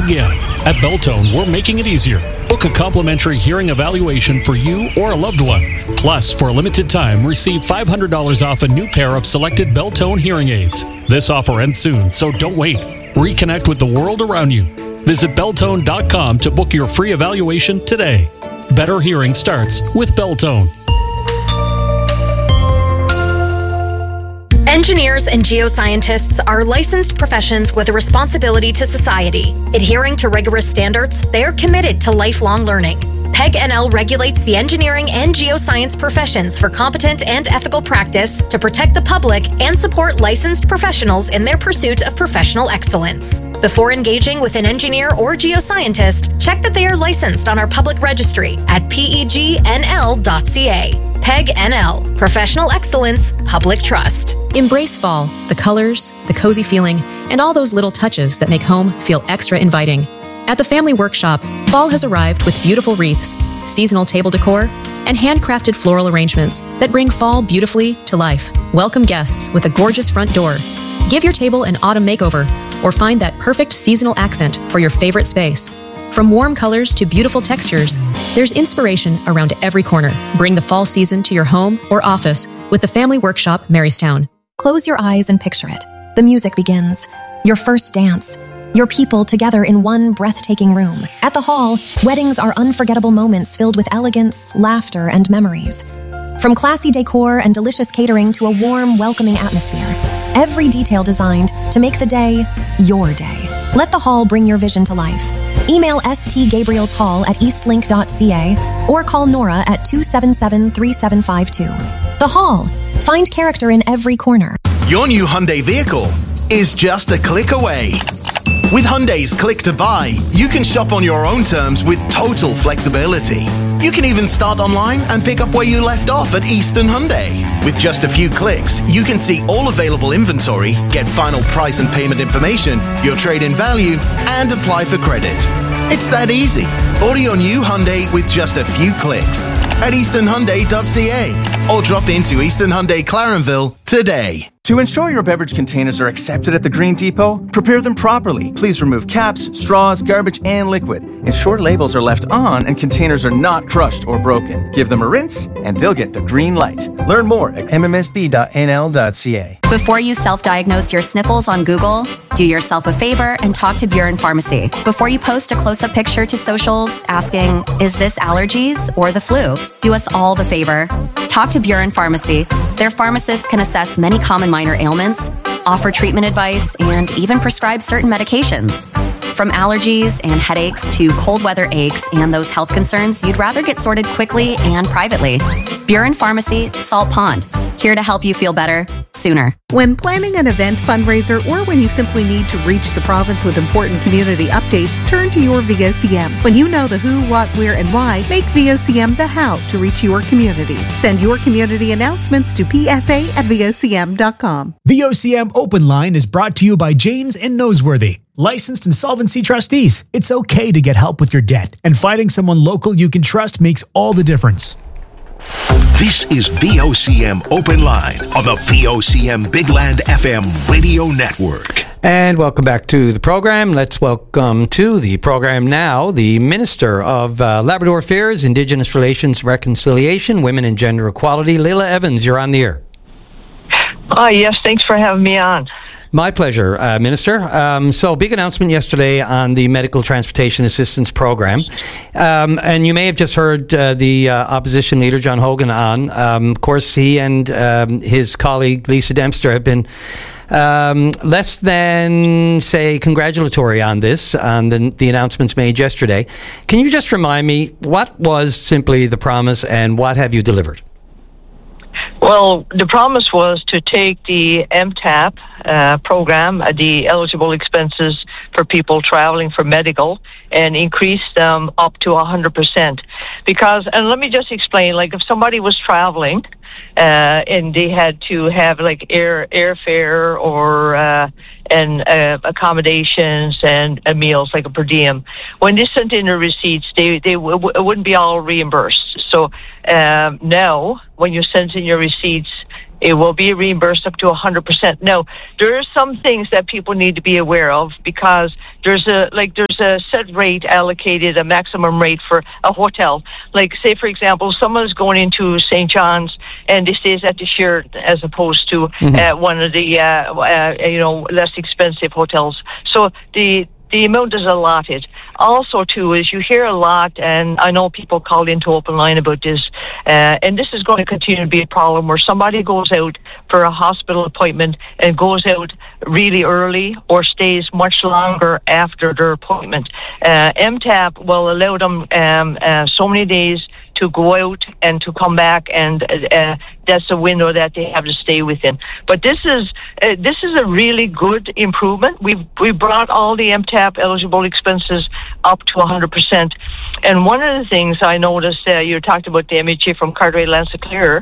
again. At Beltone, we're making it easier. Book a complimentary hearing evaluation for you or a loved one. Plus, for a limited time, receive $500 off a new pair of selected Beltone hearing aids. This offer ends soon, so don't wait. Reconnect with the world around you. Visit Beltone.com to book your free evaluation today. Better hearing starts with Beltone. Engineers and geoscientists are licensed professions with a responsibility to society. Adhering to rigorous standards, they are committed to lifelong learning. PEG NL regulates the engineering and geoscience professions for competent and ethical practice to protect the public and support licensed professionals in their pursuit of professional excellence. Before engaging with an engineer or geoscientist, check that they are licensed on our public registry at pegnl.ca. PEG NL, Professional Excellence, Public Trust. Embrace fall, the colors, the cozy feeling, and all those little touches that make home feel extra inviting. At the Family Workshop, fall has arrived with beautiful wreaths, seasonal table decor, and handcrafted floral arrangements that bring fall beautifully to life. Welcome guests with a gorgeous front door. Give your table an autumn makeover, or find that perfect seasonal accent for your favorite space. From warm colors to beautiful textures, there's inspiration around every corner. Bring the fall season to your home or office with the Family Workshop, Marystown. Close your eyes and picture it. The music begins. Your first dance. Your people together in one breathtaking room. At the Hall, weddings are unforgettable moments filled with elegance, laughter, and memories. From classy decor and delicious catering to a warm, welcoming atmosphere. Every detail designed to make the day your day. Let the Hall bring your vision to life. Email stgabrielshall@eastlink.ca or call Nora at 277-3752. The Hall. Find character in every corner. Your new Hyundai vehicle is just a click away. With Hyundai's Click to Buy, you can shop on your own terms with total flexibility. You can even start online and pick up where you left off at Eastern Hyundai. With just a few clicks, you can see all available inventory, get final price and payment information, your trade-in value, and apply for credit. It's that easy. Order your new Hyundai with just a few clicks at easternhyundai.ca or drop into Eastern Hyundai Clarenville today. To ensure your beverage containers are accepted at the Green Depot, prepare them properly. Please remove caps, straws, garbage, and liquid. Ensure labels are left on and containers are not crushed or broken. Give them a rinse and they'll get the green light. Learn more at mmsb.nl.ca. Before you self-diagnose your sniffles on Google, do yourself a favor and talk to Buren Pharmacy. Before you post a close-up picture to socials asking, is this allergies or the flu? Do us all the favor. Talk to Buren Pharmacy. Their pharmacists can assess many common minor ailments, offer treatment advice, and even prescribe certain medications. From allergies and headaches to cold weather aches and those health concerns you'd rather get sorted quickly and privately. Buren Pharmacy, Salt Pond. Here to help you feel better sooner. When planning an event, fundraiser, or when you simply need to reach the province with important community updates, turn to your VOCM. When you know the who, what, where, and why, make VOCM the how to reach your community. Send your community announcements to psa@vocm.com. VOCM Open Line is brought to you by Janes and Noseworthy. Licensed insolvency trustees. It's okay to get help with your debt, and finding someone local you can trust makes all the difference. This is VOCM Open Line on the VOCM Bigland FM radio network. And welcome back to the program. Let's welcome to the program now the Minister of Labrador Affairs, Indigenous Relations, Reconciliation, Women and Gender Equality, Leila Evans. You're on the air. Yes, thanks for having me on. My pleasure, Minister. So, big announcement yesterday on the Medical Transportation Assistance Program. And you may have just heard the opposition leader, John Hogan, on. Of course, he and his colleague, Lisa Dempster, have been less than, say, congratulatory on this, on the announcements made yesterday. Can you just remind me, what was simply the promise and what have you delivered? Well, the promise was to take the MTAP program, the eligible expenses for people traveling for medical, and increase them up to 100%. Because, and let me just explain, like if somebody was traveling and they had to have like airfare or and accommodations and meals, like a per diem, when they sent in their receipts, it wouldn't be all reimbursed. So now, when you send in your receipts, It will be reimbursed up to 100%. Now, there are some things that people need to be aware of, because there's a set rate allocated, a maximum rate for a hotel. Like, say, for example, someone is going into St. John's and they stays at the Sheraton as opposed to one of the less expensive hotels. So the amount is allotted. Also, too, is you hear a lot, and I know people called into Open Line about this, and this is going to continue to be a problem where somebody goes out for a hospital appointment and goes out really early or stays much longer after their appointment. MTAP will allow them so many days to go out and to come back, and that's a window that they have to stay within. But this is a really good improvement. We brought all the MTAP eligible expenses up to 100%. And one of the things I noticed, you talked about the MHA from Cartwright Lanceclear,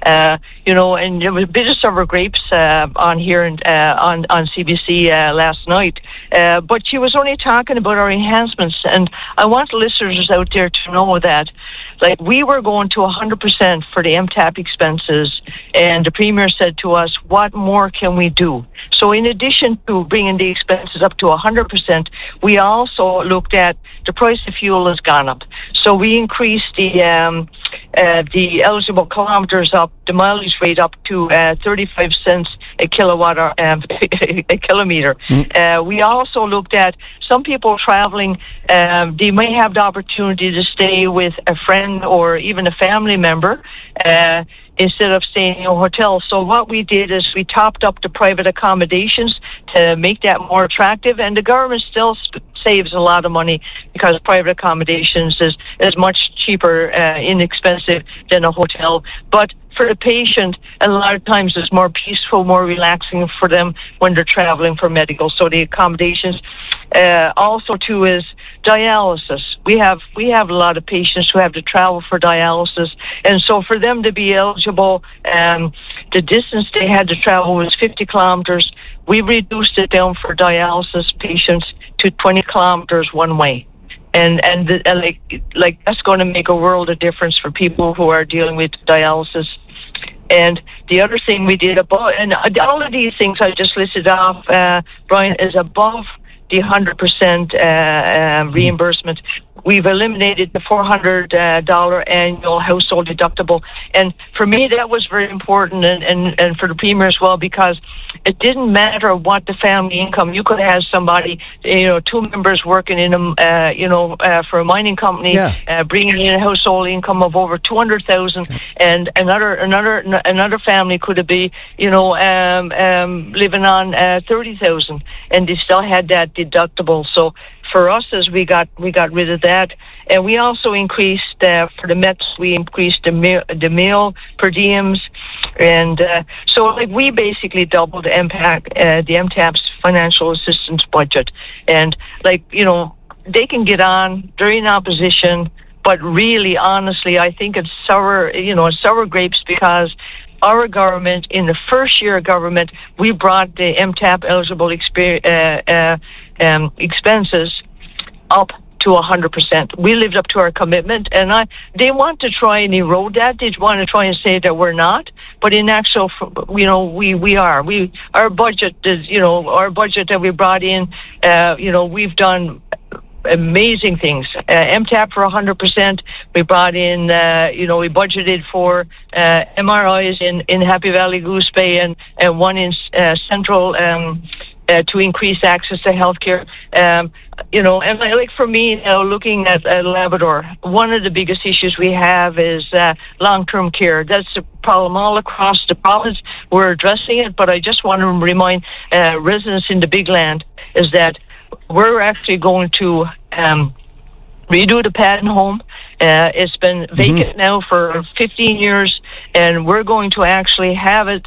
and there was a bit of sour grapes on here and on CBC last night, but she was only talking about our enhancements, and I want listeners out there to know that, like, we were going to 100% for the MTAP expenses, and the Premier said to us, what more can we do? So in addition to bringing the expenses up to 100%, we also looked at the price of fuel has gone up. So we increased the eligible kilometers up, the mileage rate up to 35 cents a kilowatt or a kilometer. We also looked at some people traveling, they may have the opportunity to stay with a friend or even a family member instead of staying in a hotel. So what we did is we topped up the private accommodations to make that more attractive, and the government still saves a lot of money because private accommodations is much cheaper, inexpensive than a hotel. But for the patient, a lot of times it's more peaceful, more relaxing for them when they're traveling for medical. So the accommodations, also too, is dialysis. We have a lot of patients who have to travel for dialysis, and so for them to be eligible, the distance they had to travel was 50 kilometers. We reduced it down for dialysis patients to 20 kilometers one way. And that's going to make a world of difference for people who are dealing with dialysis. And the other thing we did and all of these things I just listed off, Brian, is above the 100% reimbursement. We've eliminated the $400 annual household deductible. And for me, that was very important, and for the Premier as well, because it didn't matter what the family income. You could have somebody, two members working in for a mining company, bringing in a household income of over $200,000, and another family could be, living on $30,000, and they still had that deductible. So for us, as we got rid of that, and we also increased for the Mets. We increased the meal per diems, and so we basically doubled the MTAP's financial assistance budget. And they can get on. They're in opposition, but really, honestly, I think it's sour grapes, because our government, in the first year of government, we brought the MTAP eligible expenses up to 100%. We lived up to our commitment, and they want to try and erode that. They want to try and say that we're not, but in actual, we are. Our budget is, our budget that we brought in, we've done amazing things. MTAP for 100%. We brought in, we budgeted for MRIs in Happy Valley, Goose Bay, and one in Central to increase access to healthcare. And for me, looking at Labrador, one of the biggest issues we have is long-term care. That's a problem all across the province. We're addressing it, but I just want to remind residents in the Big Land is that we're actually going to redo the Paddon home. It's been vacant now for 15 years, and we're going to actually have it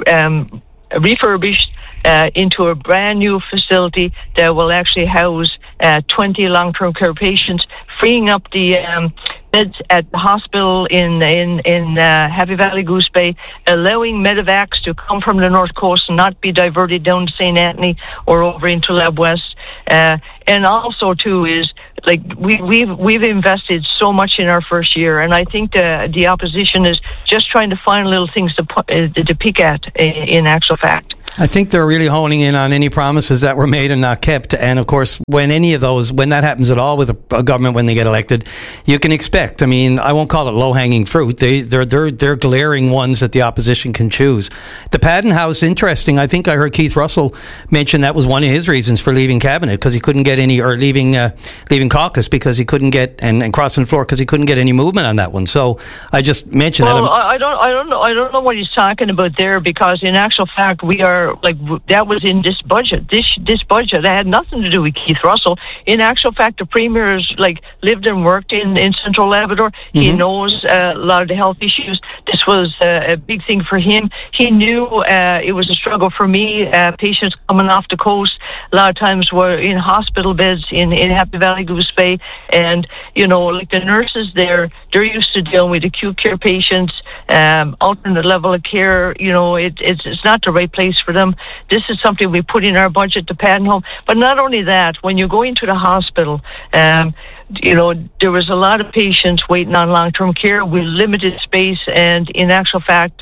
refurbished into a brand new facility that will actually house 20 long-term care patients, freeing up the beds at the hospital in Happy Valley Goose Bay, allowing medevacs to come from the North Coast and not be diverted down to St. Anthony or over into Lab West. And also, too, is like we've invested so much in our first year, and I think the opposition is just trying to find little things to pick at. In actual fact, I think they're really honing in on any promises that were made and not kept. And of course, when that happens at all with a government when they get elected, you can expect. I mean, I won't call it low-hanging fruit. They're glaring ones that the opposition can choose. The Paddon House, interesting. I think I heard Keith Russell mention that was one of his reasons for leaving cabinet, because he couldn't get any, or leaving caucus because he couldn't get, and crossing the floor because he couldn't get any movement on that one. So I just mentioned that. I don't know what he's talking about there, because in actual fact we are. That was in this budget. This budget that had nothing to do with Keith Russell. In actual fact, the Premier has lived and worked in Central Labrador. Mm-hmm. He knows a lot of the health issues. This was a big thing for him. He knew it was a struggle for me. Patients coming off the coast a lot of times were in hospital beds in Happy Valley Goose Bay, and the nurses there, they're used to dealing with acute care patients, alternate level of care. It's not the right place for them. This is something we put in our budget to Paddon Home. But not only that, when you go into the hospital, there was a lot of patients waiting on long-term care with limited space, and in actual fact,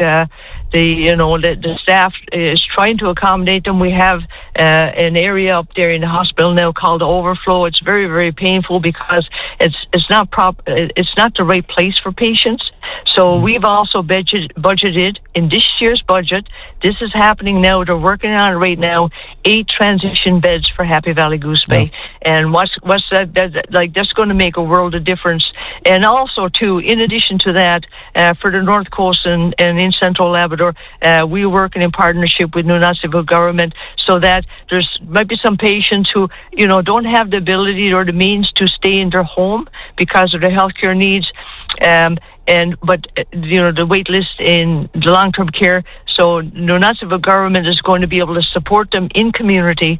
the staff is trying to accommodate them. We have an area up there in the hospital now called the overflow. It's very, very painful because it's not the right place for patients. So we've also budgeted in this year's budget. This is happening now. They're working on it right now. 8 transition beds for Happy Valley Goose Bay, and what's that? That's going to make a world of difference. And also, too, in addition to that, for the North Coast and in Central Labrador, we're working in partnership with Nunavut government, so that there's might be some patients who don't have the ability or the means to stay in their home because of their healthcare needs. But the wait list in the long-term care, so Nunavut government is going to be able to support them in community,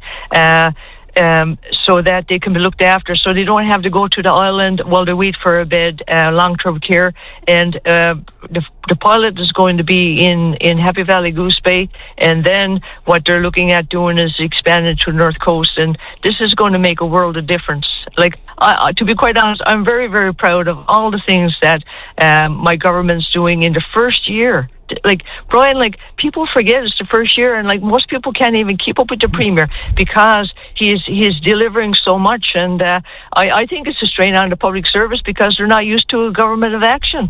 so that they can be looked after, so they don't have to go to the island while they wait for a bed, long-term care. And the pilot is going to be in Happy Valley Goose Bay, and then what they're looking at doing is expanding to the North Coast, and this is going to make a world of difference. To be quite honest, I'm very, very proud of all the things that my government's doing in the first year. Brian, people forget it's the first year, and most people can't even keep up with the Premier because he's delivering so much, and I think it's a strain on the public service because they're not used to a government of action.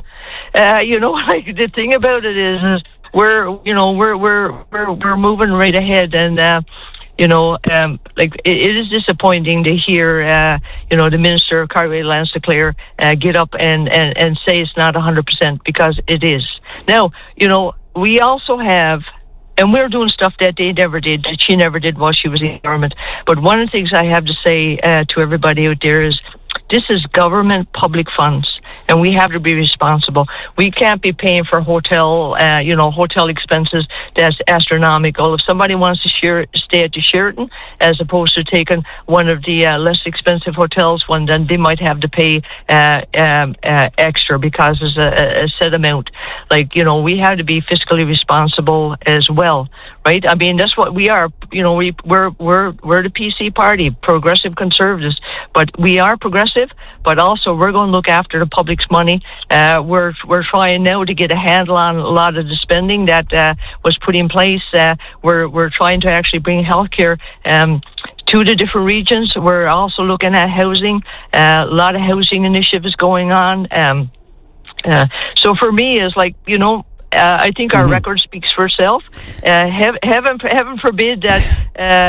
The thing about it is we're moving right ahead, and it is disappointing to hear the Minister, Carly Lance DeClaire, get up and say it's not 100%, because it is. Now, we also have, and we're doing stuff that they never did, that she never did while she was in government. But one of the things I have to say to everybody out there is this is government public funds, and we have to be responsible. We can't be paying for hotel expenses that's astronomical. If somebody wants to stay at the Sheraton as opposed to taking one of the less expensive hotels, then they might have to pay extra because there's a set amount. We have to be fiscally responsible as well, right? I mean, that's what we are. We're the PC party, progressive conservatives, but we are progressive, but also we're going to look after the public's money. We're trying now to get a handle on a lot of the spending that was put in place. We're trying to actually bring healthcare to the different regions. We're also looking at housing. A lot of housing initiatives going on. So for me, it's I think our record speaks for itself. Heaven forbid that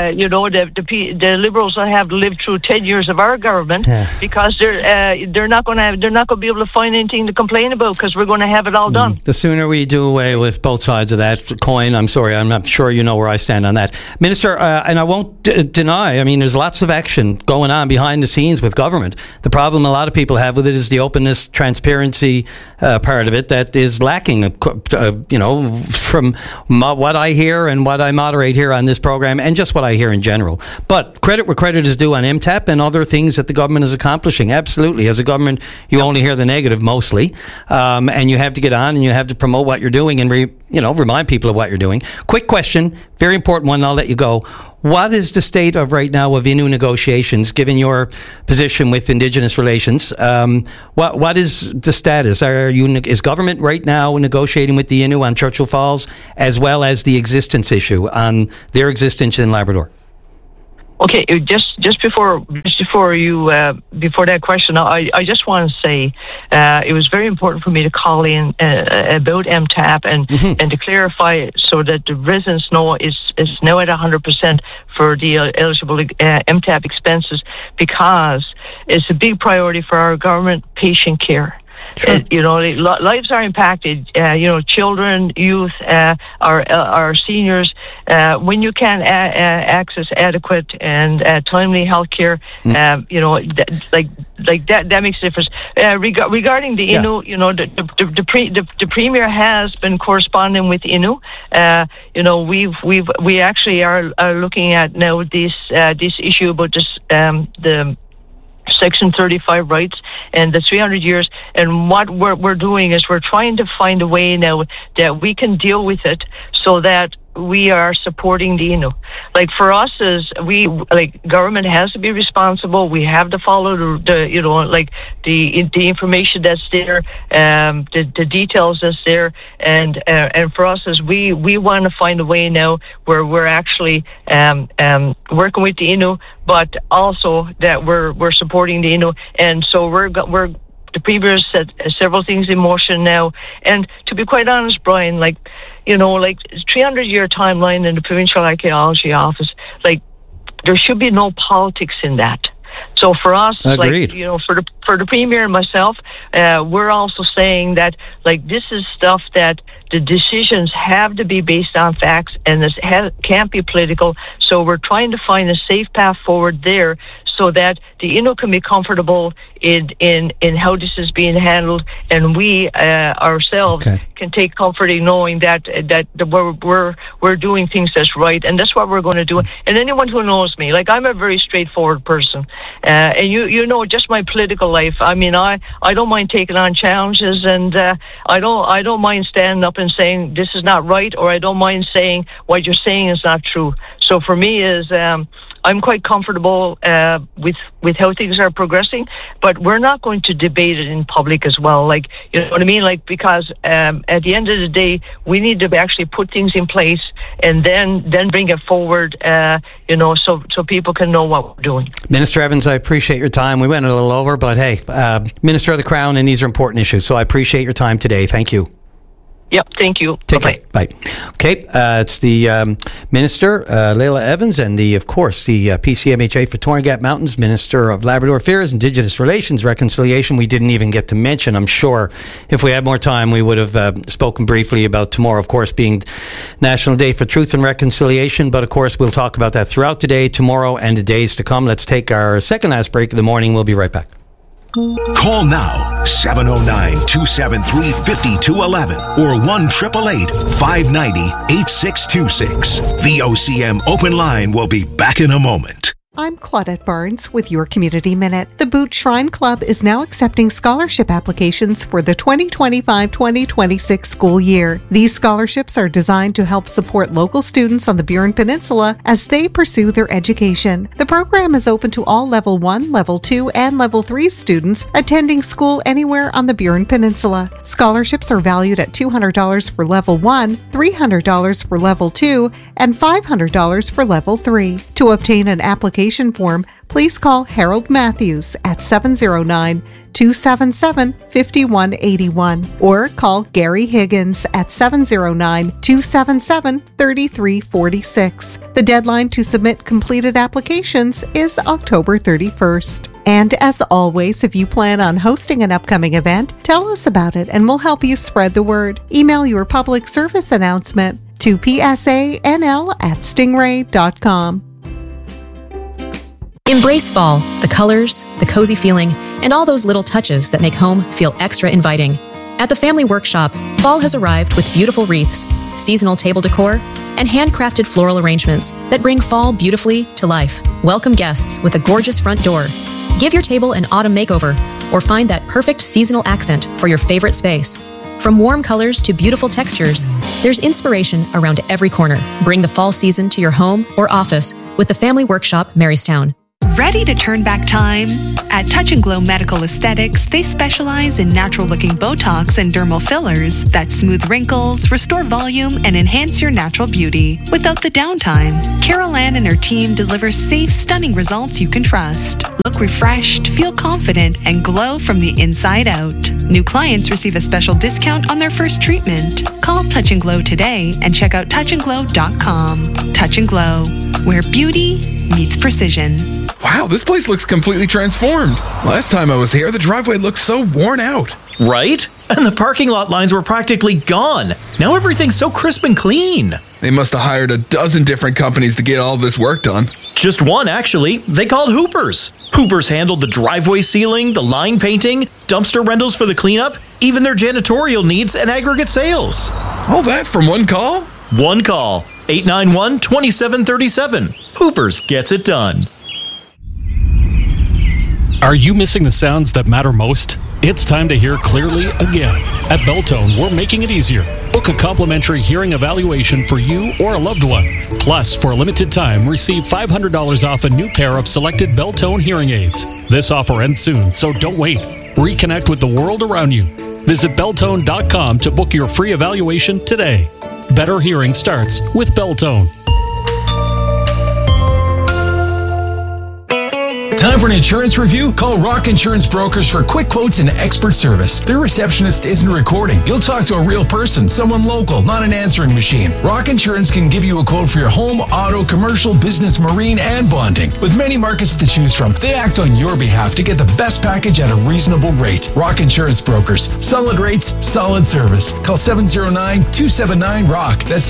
the Liberals have lived through 10 years of our government, because they're not going to be able to find anything to complain about because we're going to have it all done. The sooner we do away with both sides of that coin, I'm sorry, I'm not sure you know where I stand on that, Minister. And I won't deny. I mean, there's lots of action going on behind the scenes with government. The problem a lot of people have with it is the openness, transparency part of it that is lacking. from what I hear and what I moderate here on this program, and just what I hear in general. But credit where credit is due on MTAP and other things that the government is accomplishing. Absolutely. As a government, you only hear the negative mostly, and you have to get on and you have to promote what you're doing and remind people of what you're doing. Quick question, very important one, and I'll let you go. What is the state of right now of Innu negotiations, given your position with Indigenous relations? What is the status? Is government right now negotiating with the Innu on Churchill Falls, as well as the existence issue on their existence in Labrador? Okay, just before that question, I just want to say it was very important for me to call in about MTAP and to clarify so that the residents know is now at 100% for the eligible MTAP expenses, because it's a big priority for our government patient care. Sure. Lives are impacted. Children, youth, our seniors. When you can't access adequate and timely health care, that makes a difference. Regarding the Innu, the Premier has been corresponding with Innu. We actually are looking at now this issue about this the Section 35 rights and the 300 years. And what we're doing is we're trying to find a way now that we can deal with it so that we are supporting the Innu. Like for us, government has to be responsible. We have to follow the information that's there, the details that's there, and for us as we want to find a way now where we're actually working with the Innu, but also that we're supporting the Innu, and so we're the Premier has set several things in motion now. And to be quite honest, Brian, 300-year timeline in the Provincial Archaeology Office, there should be no politics in that. So for us, agreed. For the Premier and myself, we're also saying that this is stuff that the decisions have to be based on facts and this can't be political. So we're trying to find a safe path forward there, so that the Innu can be comfortable in how this is being handled, and we ourselves can take comfort in knowing that we're doing things that's right, and that's what we're going to do. And anyone who knows me, I'm a very straightforward person, and you know just my political life. I mean, I don't mind taking on challenges, and I don't mind standing up and saying this is not right, or I don't mind saying what you're saying is not true. So for me is I'm quite comfortable with how things are progressing, but we're not going to debate it in public as well. You know what I mean? Because at the end of the day, we need to actually put things in place and then bring it forward, so people can know what we're doing. Minister Evans, I appreciate your time. We went a little over, but hey, Minister of the Crown, and these are important issues, so I appreciate your time today. Thank you. Yep, thank you. Take care. Bye. Okay, it's the Minister, Leila Evans, and of course, the PCMHA for Torn Gap Mountains, Minister of Labrador Affairs, Indigenous Relations, Reconciliation. We didn't even get to mention, I'm sure, if we had more time, we would have spoken briefly about tomorrow, of course, being National Day for Truth and Reconciliation. But, of course, we'll talk about that throughout today, tomorrow, and the days to come. Let's take our second last break of the morning. We'll be right back. Call now, 709-273-5211 or 1-888-590-8626. VOCM Open Line will be back in a moment. I'm Claudette Barnes with your Community Minute. The Boot Shrine Club is now accepting scholarship applications for the 2025-2026 school year. These scholarships are designed to help support local students on the Burin Peninsula as they pursue their education. The program is open to all Level 1, Level 2, and Level 3 students attending school anywhere on the Burin Peninsula. Scholarships are valued at $200 for Level 1, $300 for Level 2, and $500 for Level 3. To obtain an application form, please call Harold Matthews at 709-277-5181 or call Gary Higgins at 709-277-3346. The deadline to submit completed applications is October 31st. And as always, if you plan on hosting an upcoming event, tell us about it and we'll help you spread the word. Email your public service announcement to psanl@stingray.com. Embrace fall, the colors, the cozy feeling, and all those little touches that make home feel extra inviting. At the Family Workshop, fall has arrived with beautiful wreaths, seasonal table decor, and handcrafted floral arrangements that bring fall beautifully to life. Welcome guests with a gorgeous front door. Give your table an autumn makeover, or find that perfect seasonal accent for your favorite space. From warm colors to beautiful textures, there's inspiration around every corner. Bring the fall season to your home or office with the Family Workshop, Marystown. Ready to turn back time? At Touch and Glow Medical Aesthetics, they specialize in natural-looking Botox and dermal fillers that smooth wrinkles, restore volume, and enhance your natural beauty without the downtime. Carol Ann and her team deliver safe, stunning results you can trust. Look refreshed, feel confident, and glow from the inside out. New clients receive a special discount on their first treatment. Call Touch and Glow today and check out touchandglow.com. Touch and Glow, where beauty meets precision. Wow, this place looks completely transformed. Last time I was here, the driveway looked so worn out. Right? And the parking lot lines were practically gone. Now everything's so crisp and clean. They must have hired a dozen different companies to get all this work done. Just one, actually. They called Hoopers. Hoopers handled the driveway sealing, the line painting, dumpster rentals for the cleanup, even their janitorial needs and aggregate sales. All that from one call? One call. 891-2737. Hoopers gets it done. Are you missing the sounds that matter most? It's time to hear clearly again. At Beltone, we're making it easier. Book a complimentary hearing evaluation for you or a loved one. Plus, for a limited time, receive $500 off a new pair of selected Beltone hearing aids. This offer ends soon, so don't wait. Reconnect with the world around you. Visit Beltone.com to book your free evaluation today. Better hearing starts with Beltone. Time for an insurance review? Call Rock Insurance Brokers for quick quotes and expert service. Their receptionist isn't recording. You'll talk to a real person, someone local, not an answering machine. Rock Insurance can give you a quote for your home, auto, commercial, business, marine, and bonding. With many markets to choose from, they act on your behalf to get the best package at a reasonable rate. Rock Insurance Brokers. Solid rates, solid service. Call 709-279-ROCK. That's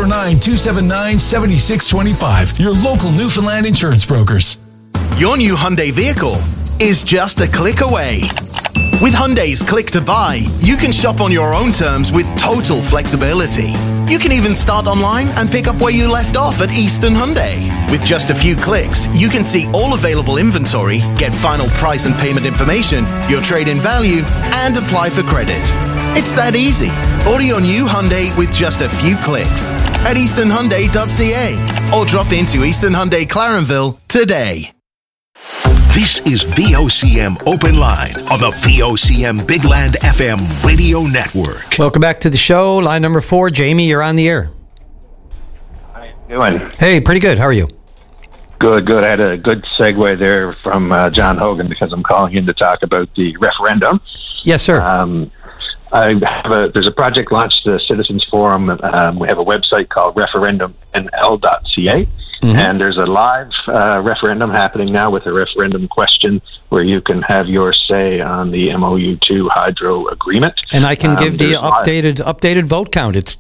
709-279-7625. Your local Newfoundland insurance brokers. Your new Hyundai vehicle is just a click away. With Hyundai's Click to Buy, you can shop on your own terms with total flexibility. You can even start online and pick up where you left off at Eastern Hyundai. With just a few clicks, you can see all available inventory, get final price and payment information, your trade-in value, and apply for credit. It's that easy. Order your new Hyundai with just a few clicks at easternhyundai.ca or drop into Eastern Hyundai Clarenville today. This is VOCM Open Line on the VOCM Big Land FM radio network. Welcome back to the show. Line number 4. Jamie, you're on the air. How you doing? Hey, pretty good. How are you? Good. I had a good segue there from John Hogan because I'm calling in to talk about the referendum. Yes, sir. There's a project launched, the Citizens Forum. We have a website called referendumnl.ca. Mm-hmm. And there's a live referendum happening now with a referendum question where you can have your say on the MOU2 hydro agreement. And I can give the updated vote count. It's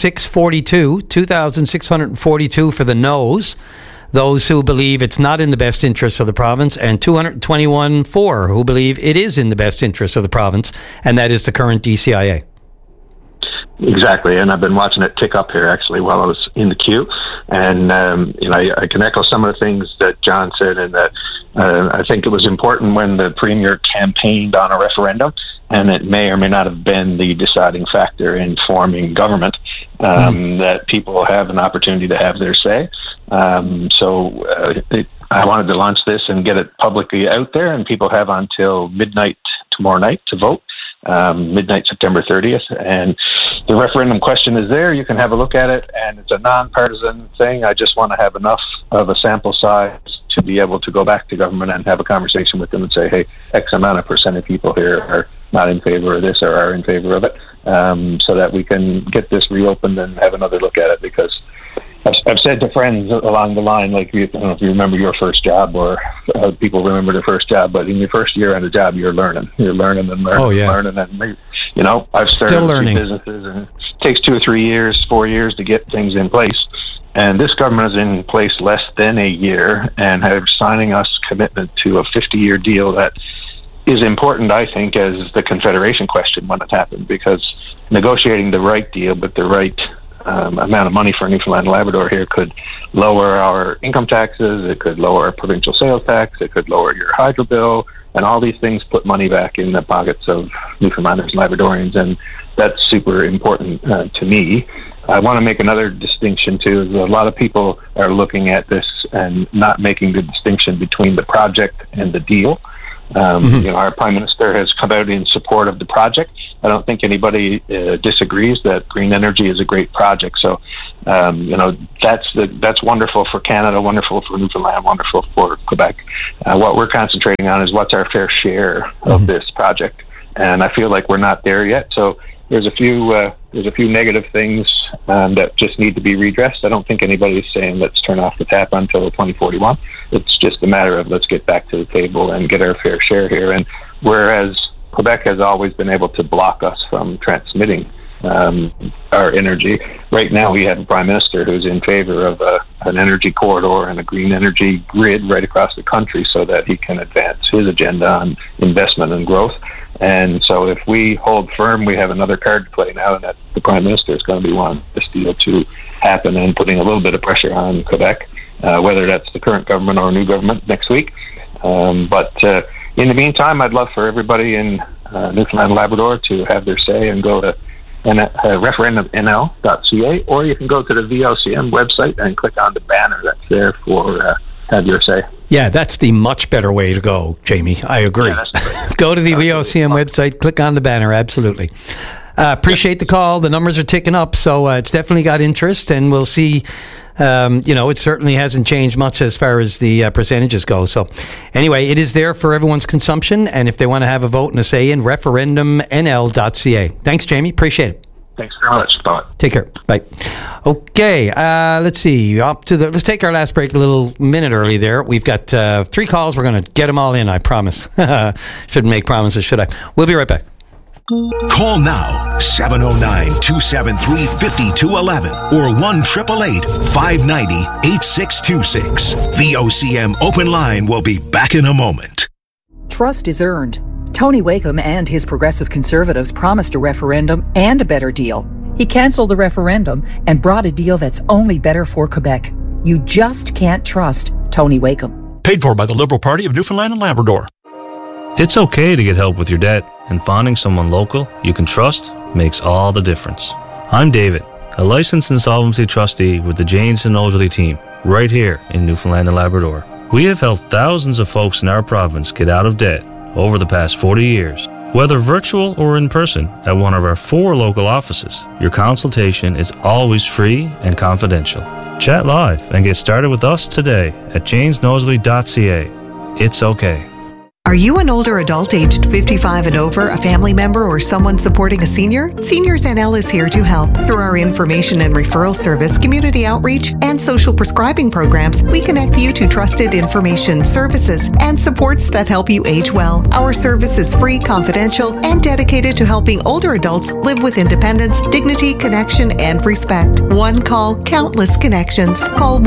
2,642 for the no's, those who believe it's not in the best interest of the province, and 221 for who believe it is in the best interest of the province, and that is the current DCIA. Exactly, and I've been watching it tick up here actually while I was in the queue, and I can echo some of the things that John said, and that I think it was important when the Premier campaigned on a referendum, and it may or may not have been the deciding factor in forming government, that people have an opportunity to have their say. I wanted to launch this and get it publicly out there, and people have until midnight tomorrow night to vote. Midnight September 30th, and the referendum question is there. You can have a look at it, and it's a nonpartisan thing. I just want to have enough of a sample size to be able to go back to government and have a conversation with them and say, hey, X amount of percent of people here are not in favor of this or are in favor of it, so that we can get this reopened and have another look at it. Because I've said to friends along the line, like, I don't know if you remember your first job, or people remember their first job, but in your first year on the job, you're learning and learning and learning. And, I've started a few businesses, and it takes 2 or 3 years, 4 years to get things in place. And this government is in place less than a year, and have signing us commitment to a 50-year deal that is important, I think, as the Confederation question when it happened, because negotiating the right deal with the right amount of money for Newfoundland and Labrador here could lower our income taxes, it could lower our provincial sales tax, it could lower your hydro bill, and all these things put money back in the pockets of Newfoundlanders and Labradorians, and that's super important to me. I want to make another distinction too, is a lot of people are looking at this and not making the distinction between the project and the deal. You know, our Prime Minister has come out in support of the project. I don't think anybody disagrees that green energy is a great project. So, you know, that's wonderful for Canada, wonderful for Newfoundland, wonderful for Quebec. What we're concentrating on is what's our fair share of this project, and I feel like we're not there yet. So there's a few negative things that just need to be redressed. I don't think anybody's saying let's turn off the tap until 2041. It's just a matter of let's get back to the table and get our fair share here. And whereas Quebec has always been able to block us from transmitting our energy, right now we have a Prime Minister who's in favor of an energy corridor and a green energy grid right across the country so that he can advance his agenda on investment and growth. And so if we hold firm, we have another card to play now, and that the Prime Minister is going to be wanting this deal to happen and putting a little bit of pressure on Quebec, whether that's the current government or a new government next week. But in the meantime, I'd love for everybody in Newfoundland and Labrador to have their say and go to referendumnl.ca, or you can go to the VOCM website and click on the banner that's there for have your say. Yeah, that's the much better way to go, Jamie. I agree. Yeah, go to the VOCM website, click on the banner, absolutely. Appreciate the call. The numbers are ticking up, so it's definitely got interest, and we'll see. You know, it certainly hasn't changed much as far as the percentages go. So anyway, it is there for everyone's consumption, and if they want to have a vote and a say in, referendumnl.ca. Thanks, Jamie. Appreciate it. Thanks very much. Bye. Take care. Bye. Okay, let's see. Let's take our last break a little minute early there. We've got 3 calls. We're going to get them all in, I promise. Shouldn't make promises, should I? We'll be right back. Call now, 709-273-5211 or 1-888-590-8626. VOCM Open Line will be back in a moment. Trust is earned. Tony Wakeham and his Progressive Conservatives promised a referendum and a better deal. He cancelled the referendum and brought a deal that's only better for Quebec. You just can't trust Tony Wakeham. Paid for by the Liberal Party of Newfoundland and Labrador. It's okay to get help with your debt, and finding someone local you can trust makes all the difference. I'm David, a licensed insolvency trustee with the Janes and Noseworthy team, right here in Newfoundland and Labrador. We have helped thousands of folks in our province get out of debt over the past 40 years. Whether virtual or in person at one of our 4 local offices, your consultation is always free and confidential. Chat live and get started with us today at janesnoseworthy.ca. It's okay. Are you an older adult aged 55 and over, a family member, or someone supporting a senior? Seniors NL is here to help. Through our information and referral service, community outreach, and social prescribing programs, we connect you to trusted information, services, and supports that help you age well. Our service is free, confidential, and dedicated to helping older adults live with independence, dignity, connection, and respect. One call, countless connections. Call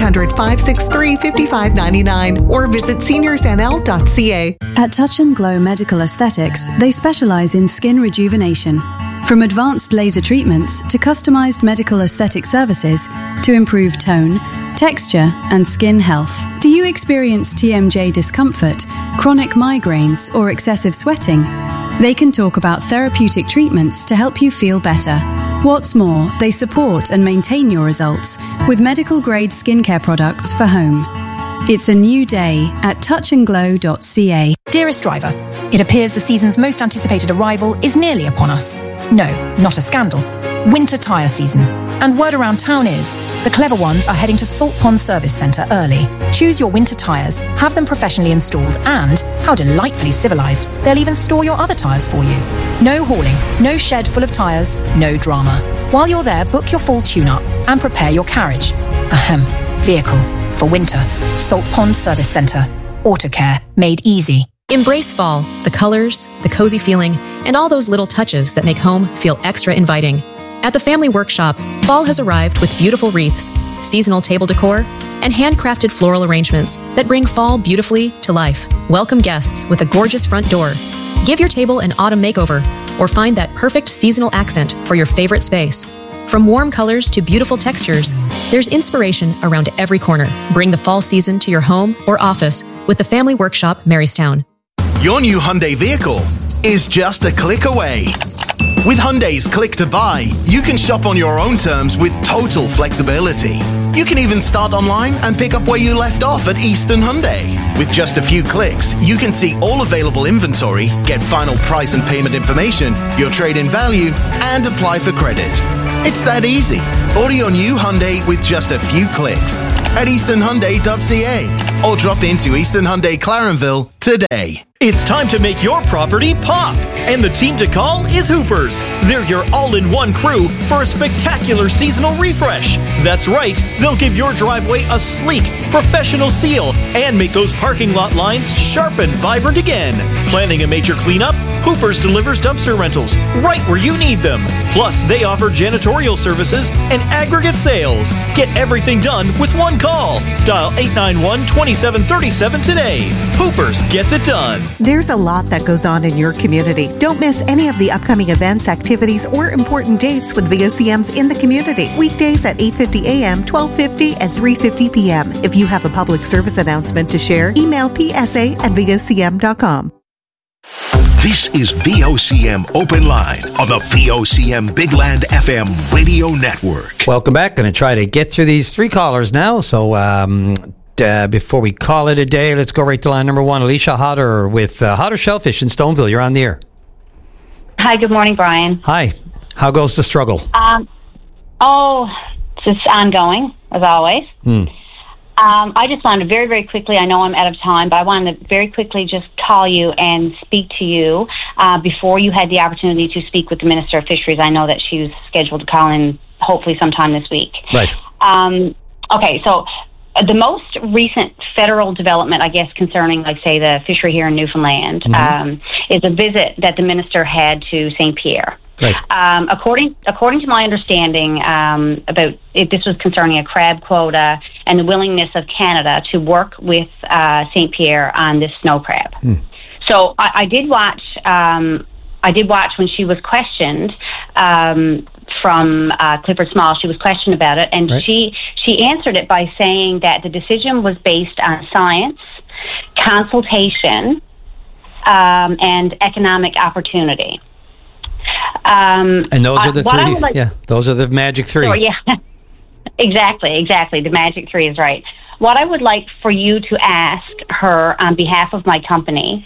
1-800-563-5599 or visit seniorsnl.ca. At Touch and Glow Medical Aesthetics, they specialize in skin rejuvenation. From advanced laser treatments to customized medical aesthetic services to improve tone, texture, and skin health. Do you experience TMJ discomfort, chronic migraines, or excessive sweating? They can talk about therapeutic treatments to help you feel better. What's more, they support and maintain your results with medical-grade skincare products for home. It's a new day at touchandglow.ca. Dearest driver, it appears the season's most anticipated arrival is nearly upon us. No, not a scandal. Winter tyre season. And word around town is, the clever ones are heading to Salt Pond Service Centre early. Choose your winter tyres, have them professionally installed, and, how delightfully civilised, they'll even store your other tyres for you. No hauling, no shed full of tyres, no drama. While you're there, book your full tune-up and prepare your carriage. Vehicle. For winter, Salt Pond Service Centre. Autocare made easy. Embrace fall, the colors, the cozy feeling, and all those little touches that make home feel extra inviting. At the Family Workshop, fall has arrived with beautiful wreaths, seasonal table decor, and handcrafted floral arrangements that bring fall beautifully to life. Welcome guests with a gorgeous front door. Give your table an autumn makeover, or find that perfect seasonal accent for your favorite space. From warm colors to beautiful textures, there's inspiration around every corner. Bring the fall season to your home or office with the Family Workshop, Marystown. Your new Hyundai vehicle is just a click away. With Hyundai's Click to Buy, you can shop on your own terms with total flexibility. You can even start online and pick up where you left off at Eastern Hyundai. With just a few clicks, you can see all available inventory, get final price and payment information, your trade-in value, and apply for credit. It's that easy. Order your new Hyundai with just a few clicks at easternhyundai.ca or drop into Eastern Hyundai Clarenville today. It's time to make your property pop, and the team to call is Hoopers. They're your all-in-one crew for a spectacular seasonal refresh. That's right, they'll give your driveway a sleek, professional seal and make those parking lot lines sharp and vibrant again. Planning a major cleanup? Hoopers delivers dumpster rentals right where you need them. Plus, they offer janitorial services and aggregate sales. Get everything done with one call. Dial 891-2737 today. Hoopers gets it done. There's a lot that goes on in your community. Don't miss any of the upcoming events, activities, or important dates with VOCMs in the community. Weekdays at 8:50 a.m., 12:50, and 3:50 p.m. If you have a public service announcement to share, email psa@vocm.com. This is VOCM Open Line on the VOCM Big Land FM radio network. Welcome back. Going to try to get through these three callers now. So before we call it a day, let's go right to line number one. Alicia Hodder with Hodder Shellfish in Stoneville. You're on the air. Hi, good morning, Brian. Hi. How goes the struggle? It's just ongoing, as always. I just wanted to very, very quickly, I know I'm out of time, but I wanted to very quickly just call you and speak to you before you had the opportunity to speak with the Minister of Fisheries. I know that she was scheduled to call in hopefully sometime this week. Right. Okay, so the most recent federal development, I guess, concerning, like, say, the fishery here in Newfoundland, is a visit that the minister had to St. Pierre. Right. According to my understanding, this was concerning a crab quota and the willingness of Canada to work with St. Pierre on this snow crab. So I did watch. I did watch when she was questioned from Clifford Small. She was questioned about it, and she answered it by saying that the decision was based on science, consultation, and economic opportunity. And those are the three. Those are the magic three. Sure, yeah, exactly. The magic three is right. What I would like for you to ask her on behalf of my company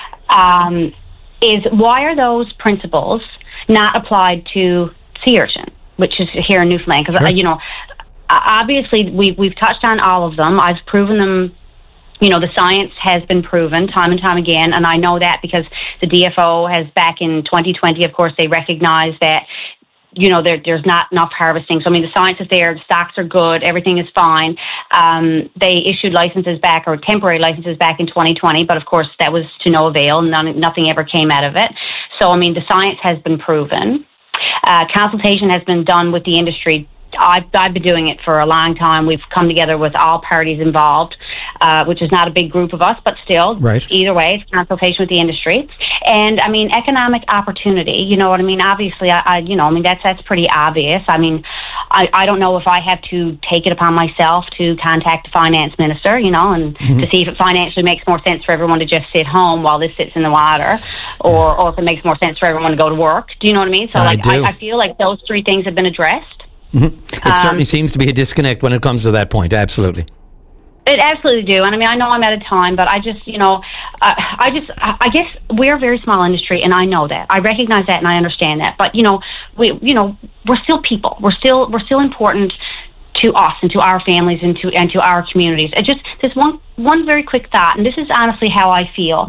is, why are those principles not applied to sea urchin, which is here in Newfoundland? Because obviously we've touched on all of them. I've proven them. The science has been proven time and time again, and I know that because the DFO has, back in 2020, of course, they recognized that, there's not enough harvesting. So, the science is there, the stocks are good, everything is fine. They issued licenses back, or temporary licenses back in 2020, but of course that was to no avail. Nothing ever came out of it. So, the science has been proven. Consultation has been done with the industry. I've been doing it for a long time. We've come together with all parties involved, which is not a big group of us, but still, either way, it's consultation with the industry. And, economic opportunity, you know what I mean? Obviously, that's pretty obvious. I don't know if I have to take it upon myself to contact the finance minister, and to see if it financially makes more sense for everyone to just sit home while this sits in the water, or if it makes more sense for everyone to go to work. Do you know what I mean? So, I feel like those three things have been addressed. It certainly seems to be a disconnect when it comes to that point. Absolutely. It absolutely do. And I know I'm out of time, but I just, I guess we're a very small industry, and I know that. I recognize that, and I understand that. But, we're still people. We're still important to us and to our families and to our communities. It just, there's one very quick thought, and this is honestly how I feel.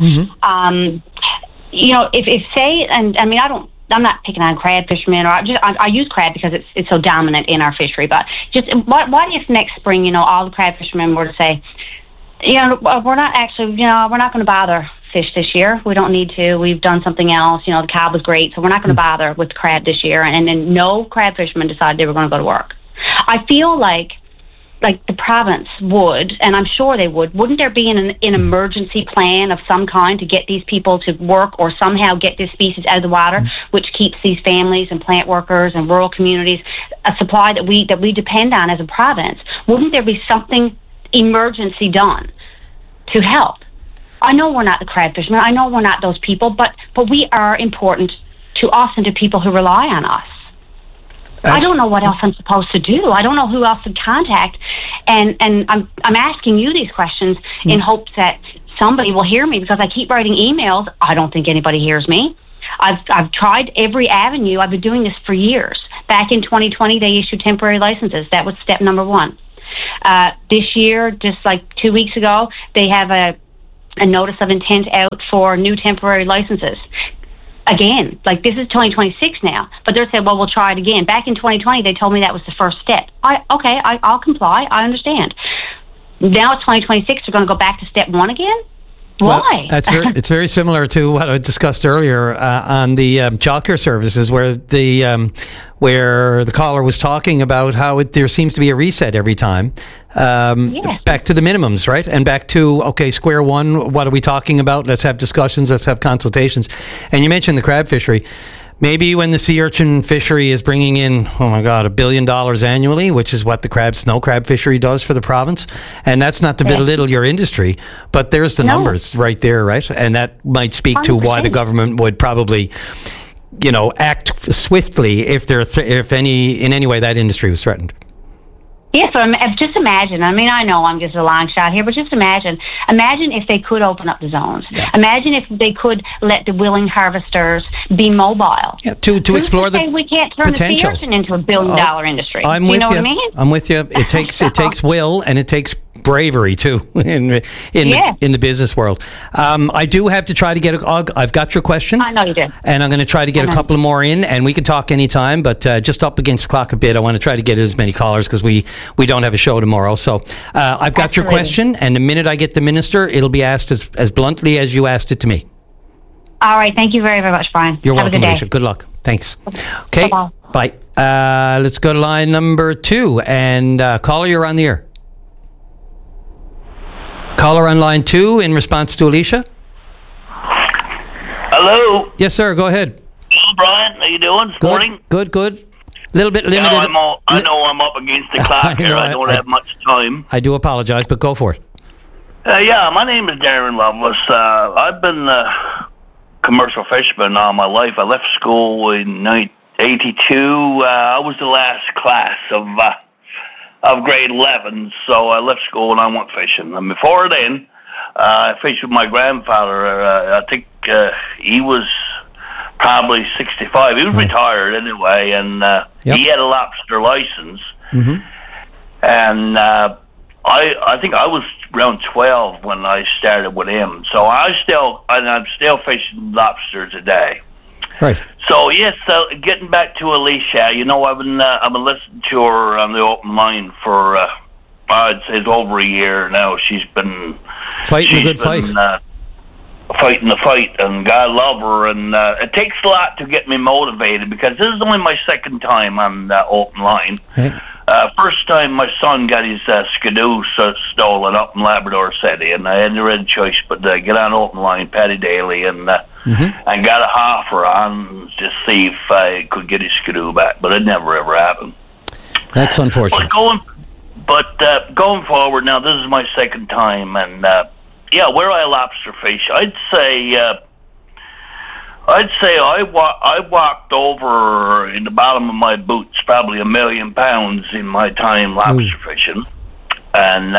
If say, and I'm not picking on crab fishermen, or I use crab because it's so dominant in our fishery. But just what if next spring, all the crab fishermen were to say, We're not actually, we're not going to bother fish this year. We don't need to. We've done something else. The cod was great, so we're not going to bother with crab this year. And then no crab fishermen decided they were going to go to work. I feel like the province would, and I'm sure they would, wouldn't there be an emergency plan of some kind to get these people to work or somehow get this species out of the water, which keeps these families and plant workers and rural communities a supply that we depend on as a province? Wouldn't there be something emergency done to help? I know we're not the crab fishermen. I know we're not those people, but we are important to us and to people who rely on us. I don't know what else I'm supposed to do. I don't know who else to contact, and I'm asking you these questions in hopes that somebody will hear me, because I keep writing emails. I don't think anybody hears me. I've tried every avenue. I've been doing this for years. Back in 2020, they issued temporary licenses. That was step number one. This year, just like 2 weeks ago, they have a notice of intent out for new temporary licenses. Again, this is 2026 now, but they're saying, well, we'll try it again. Back in 2020, they told me that was the first step. I'll comply. I understand. Now it's 2026. They're going to go back to step one again? Why? Well, it's very similar to what I discussed earlier on the childcare services, where the caller was talking about how there seems to be a reset every time. Back to the minimums, right? And back to, square one, what are we talking about? Let's have discussions, let's have consultations. And you mentioned the crab fishery. Maybe when the sea urchin fishery is bringing in, $1 billion annually, which is what the snow crab fishery does for the province. And that's not to belittle your industry, but there's the numbers right there, right? And that might speak to why the government would probably, act swiftly if in any way that industry was threatened. Yeah, so just imagine. I mean, I know I'm just a long shot here, but just imagine. Imagine if they could open up the zones. Yeah. Imagine if they could let the willing harvesters be mobile. Yeah, to explore the we can't turn potential. The sea urchin into a billion-dollar industry. I'm with you. What I mean? I'm with you. It takes will, and it takes bravery too in the business world. I do have to try to get I've got your question. I know you do. And I'm going to try to get a couple more in, and we can talk anytime, but just up against the clock a bit. I want to try to get as many callers because we don't have a show tomorrow. So I've got your question, and the minute I get the minister, it'll be asked as bluntly as you asked it to me. All right. Thank you very, very much, Brian. You're have welcome, a good Alicia. day. Good luck. Thanks. Okay. Bye-bye. Bye. Let's go to line number 2, and caller, you're on the air. Caller on line 2 in response to Alicia. Hello. Yes, sir. Go ahead. Hello, Brian. How you doing this morning? Good. A little bit limited. I know I'm up against the clock here. I don't have much time. I do apologize, but go for it. My name is Darren Lovelace. I've been a commercial fisherman all my life. I left school in 1982. I was the last class of grade 11, so I left school and I went fishing. And before then, I fished with my grandfather. I think he was probably 65. He was retired anyway, and he had a lobster license. Mm-hmm. And I think I was around 12 when I started with him. So I'm still fishing lobster today. Right. So yes, getting back to Alicia, I've been listening to her on the open line for I'd say it's over a year now. She's been fighting a good fight. Fighting the fight, and God love her. And it takes a lot to get me motivated, because this is only my second time on the open line. Right. First time my son got his skidoo stolen up in Labrador City, and I had no real choice but to get on open line, Paddy Daly, and I got a offer on to see if I could get his skidoo back, but it never ever happened. That's unfortunate. But going forward now, this is my second time, and where I lobster fish, I'd say I walked over in the bottom of my boots probably 1 million pounds in my time lobster fishing, and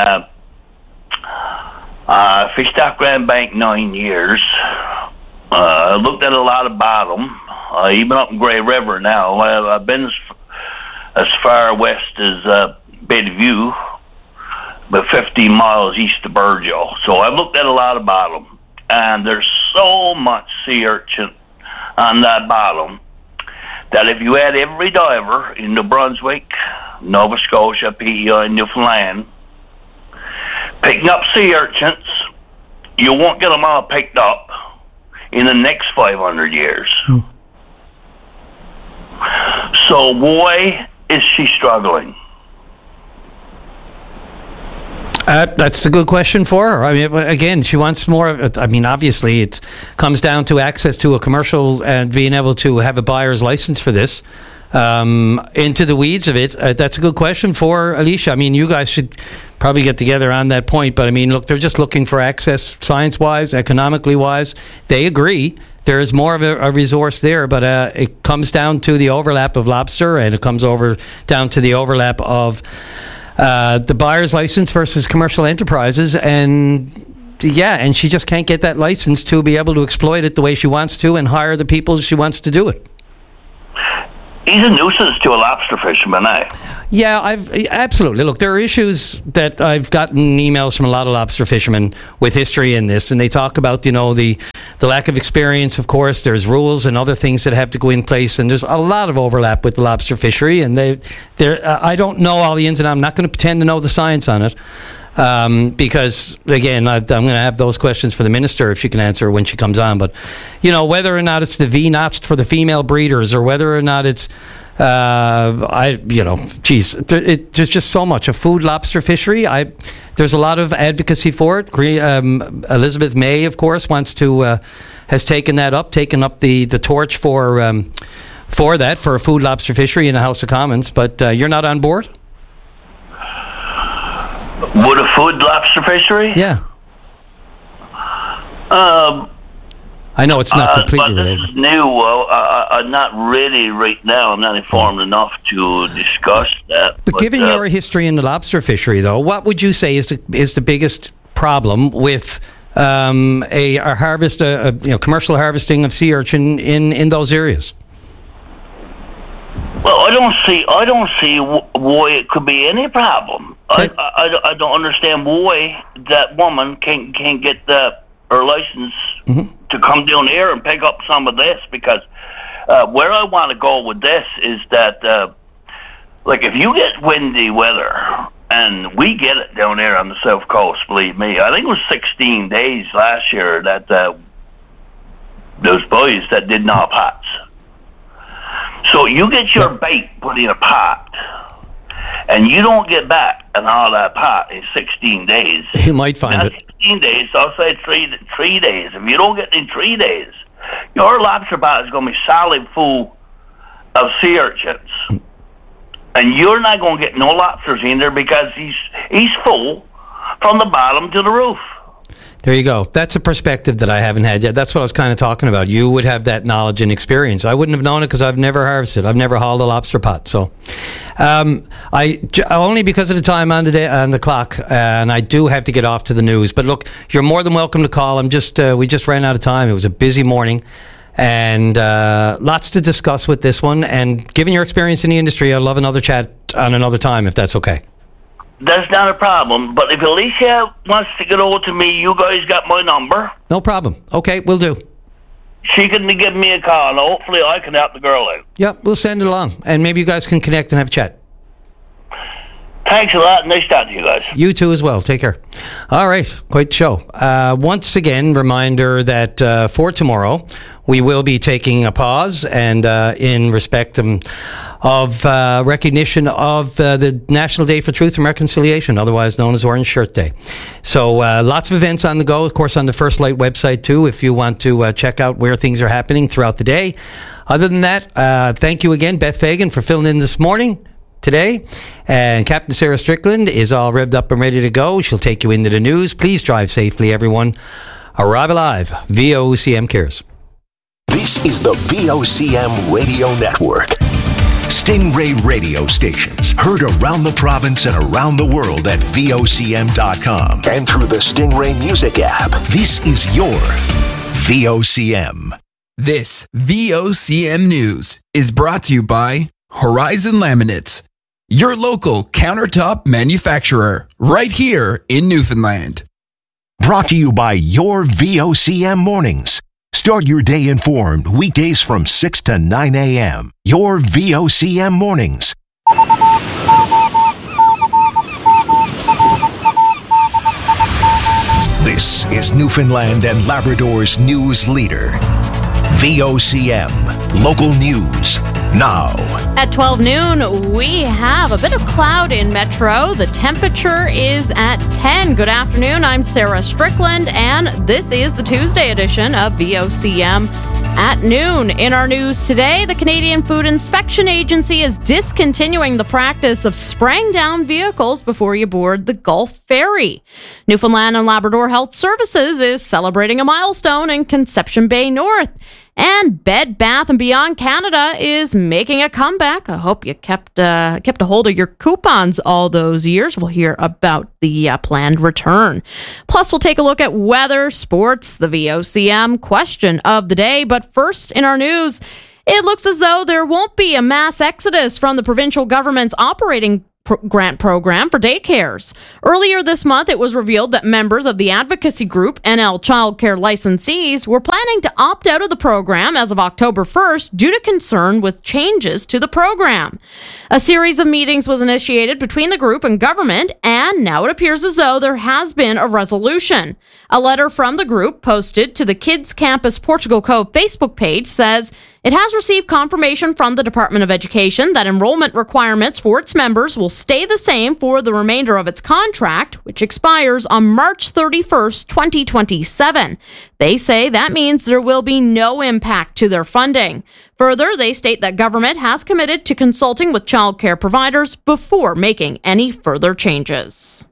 fished off Grand Bank 9 years. I looked at a lot of bottom, even up in Grey River now. I've been as far west as Bedview, about 15 miles east of Burgeo. So I've looked at a lot of bottom, and there's so much sea urchin on that bottom that if you had every diver in New Brunswick, Nova Scotia, PEI, Newfoundland picking up sea urchins. You won't get them all picked up in the next 500 years. So why is she struggling? That's a good question for her. I mean, again, she wants more. I mean, obviously, it comes down to access to a commercial and being able to have a buyer's license for this. Into the weeds of it, that's a good question for Alicia. I mean, you guys should probably get together on that point. But I mean, look, they're just looking for access, science-wise, economically-wise. They agree. There is more of a resource there, but it comes down to the overlap of lobster, and it comes down to the overlap of the buyer's license versus commercial enterprises, and she just can't get that license to be able to exploit it the way she wants to and hire the people she wants to do it. He's a nuisance to a lobster fisherman, eh? Yeah, absolutely. Look, there are issues that I've gotten emails from a lot of lobster fishermen with history in this, and they talk about, the lack of experience. Of course, there's rules and other things that have to go in place, and there's a lot of overlap with the lobster fishery. And I don't know all the ins and outs. I'm not going to pretend to know the science on it. Because again, I'm going to have those questions for the minister if she can answer when she comes on. But whether or not it's the V-notched for the female breeders, or whether or not it's there's just so much a food lobster fishery. There's a lot of advocacy for it. Elizabeth May, of course, has taken up the torch for a food lobster fishery in the House of Commons. But you're not on board? Would a food lobster fishery? Yeah. I know it's not completely related. This is new. I'm not really right now. I'm not informed enough to discuss that. But given your history in the lobster fishery, though, what would you say is the biggest problem with a harvest, commercial harvesting of sea urchin in those areas? Well, I don't see why it could be any problem. I don't understand why that woman can't get her license to come down here and pick up some of this, because where I want to go with this is that, if you get windy weather, and we get it down here on the South Coast, believe me, I think it was 16 days last year that those boys that did not pots. So you get your bait put in a pot, and you don't get back an all that pot in 16 days. You might find it. 16 days, I'll say 3 days. If you don't get it in 3 days, your lobster pot is going to be solid full of sea urchins. And you're not going to get no lobsters in there because he's full from the bottom to the roof. There you go. That's a perspective that I haven't had yet. That's what I was kind of talking about. You would have that knowledge and experience. I wouldn't have known it because I've never harvested. I've never hauled a lobster pot. So, only because of the time on the clock, and I do have to get off to the news. But look, you're more than welcome to call. We just ran out of time. It was a busy morning, and lots to discuss with this one. And given your experience in the industry, I'd love another chat on another time if that's okay. That's not a problem. But if Alicia wants to get over to me, you guys got my number. No problem. Okay, we'll do. She can give me a call, and hopefully I can help the girl out. Yep, we'll send it along. And maybe you guys can connect and have a chat. Thanks a lot. Nice talking to you guys. You too as well. Take care. All right, quite the show. Once again, reminder that for tomorrow, we will be taking a pause, and in respect of recognition of the National Day for Truth and Reconciliation, otherwise known as Orange Shirt Day. So lots of events on the go, of course, on the First Light website too, if you want to check out where things are happening throughout the day. Other than that, thank you again, Beth Fagan, for filling in this morning. Today, and Captain Sarah Strickland is all revved up and ready to go. She'll take you into the news. Please drive safely, everyone. Arrive alive. VOCM cares. This is the VOCM Radio Network. Stingray radio stations heard around the province and around the world at VOCM.com and through the Stingray Music app. This is your VOCM. This VOCM News is brought to you by Horizon Laminates, your local countertop manufacturer, right here in Newfoundland. Brought to you by your VOCM Mornings. Start your day informed weekdays from 6 to 9 a.m. Your VOCM Mornings. This is Newfoundland and Labrador's news leader. VOCM, local news, now. At 12 noon, we have a bit of cloud in Metro. The temperature is at 10. Good afternoon, I'm Sarah Strickland, and this is the Tuesday edition of VOCM at noon. In our news today, the Canadian Food Inspection Agency is discontinuing the practice of spraying down vehicles before you board the Gulf Ferry. Newfoundland and Labrador Health Services is celebrating a milestone in Conception Bay North. And Bed Bath & Beyond Canada is making a comeback. I hope you kept a hold of your coupons all those years. We'll hear about the planned return. Plus, we'll take a look at weather, sports, the VOCM question of the day. But first, in our news, it looks as though there won't be a mass exodus from the provincial government's operating grant program for daycares. Earlier this month, it was revealed that members of the advocacy group NL Childcare Licensees were planning to opt out of the program as of October 1st due to concern with changes to the program. A series of meetings was initiated between the group and government, and now it appears as though there has been a resolution. A letter from the group posted to the Kids Campus Portugal Cove Facebook page says it has received confirmation from the Department of Education that enrollment requirements for its members will stay the same for the remainder of its contract, which expires on March 31st, 2027. They say that means there will be no impact to their funding. Further, they state that government has committed to consulting with childcare providers before making any further changes.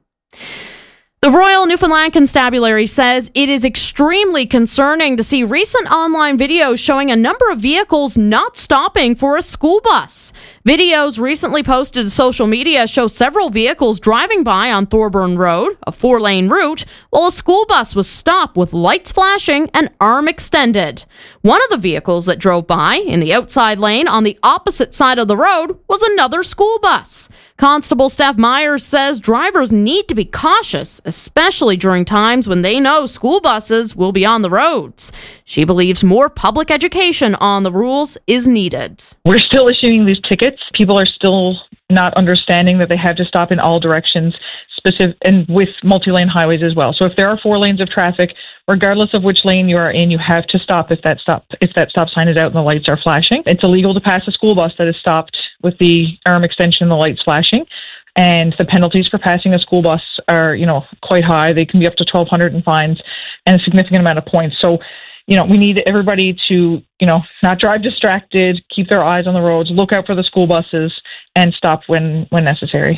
The Royal Newfoundland Constabulary says it is extremely concerning to see recent online videos showing a number of vehicles not stopping for a school bus. Videos recently posted to social media show several vehicles driving by on Thorburn Road, a 4-lane route, while a school bus was stopped with lights flashing and arm extended. One of the vehicles that drove by in the outside lane on the opposite side of the road was another school bus. Constable Steph Myers says drivers need to be cautious, especially during times when they know school buses will be on the roads. She believes more public education on the rules is needed. We're still issuing these tickets. People are still not understanding that they have to stop in all directions, and with multi-lane highways as well. So if there are 4 lanes of traffic, regardless of which lane you are in, you have to stop if that stop sign is out and the lights are flashing. It's illegal to pass a school bus that is stopped with the arm extension and the lights flashing. And the penalties for passing a school bus are, quite high. They can be up to $1,200 in fines and a significant amount of points. So, we need everybody to, not drive distracted, keep their eyes on the roads, look out for the school buses, and stop when necessary.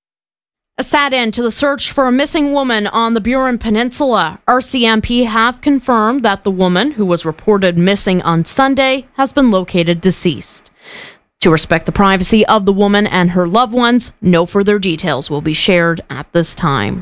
A sad end to the search for a missing woman on the Burin Peninsula. RCMP have confirmed that the woman, who was reported missing on Sunday, has been located deceased. To respect the privacy of the woman and her loved ones, no further details will be shared at this time.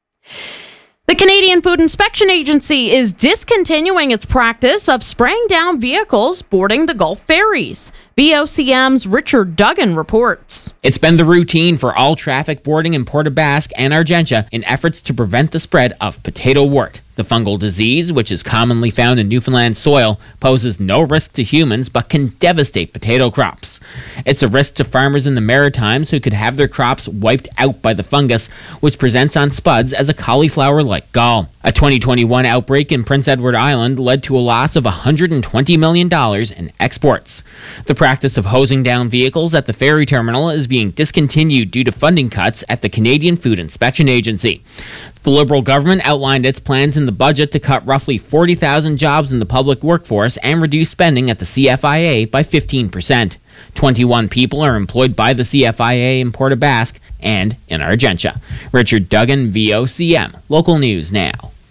The Canadian Food Inspection Agency is discontinuing its practice of spraying down vehicles boarding the Gulf ferries. VOCM's Richard Duggan reports. It's been the routine for all traffic boarding in Port aux Basques and Argentia in efforts to prevent the spread of potato wart. The fungal disease, which is commonly found in Newfoundland soil, poses no risk to humans but can devastate potato crops. It's a risk to farmers in the Maritimes who could have their crops wiped out by the fungus, which presents on spuds as a cauliflower-like gall. A 2021 outbreak in Prince Edward Island led to a loss of $120 million in exports. The practice of hosing down vehicles at the ferry terminal is being discontinued due to funding cuts at the Canadian Food Inspection Agency. The Liberal government outlined its plans in the budget to cut roughly 40,000 jobs in the public workforce and reduce spending at the CFIA by 15%. 21 people are employed by the CFIA in Port aux Basques and in Argentia. Richard Duggan, VOCM. Local News Now.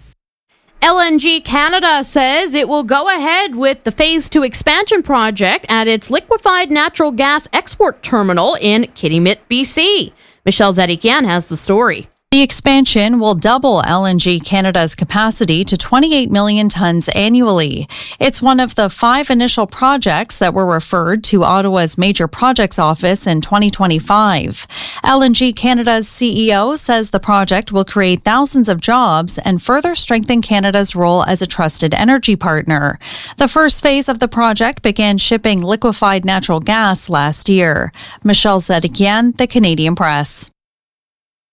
LNG Canada says it will go ahead with the Phase 2 expansion project at its liquefied natural gas export terminal in Kittymit, BC. Michelle Zedikian has the story. The expansion will double LNG Canada's capacity to 28 million tons annually. It's one of the 5 initial projects that were referred to Ottawa's Major Projects Office in 2025. LNG Canada's CEO says the project will create thousands of jobs and further strengthen Canada's role as a trusted energy partner. The first phase of the project began shipping liquefied natural gas last year. Michelle Zedikian, The Canadian Press.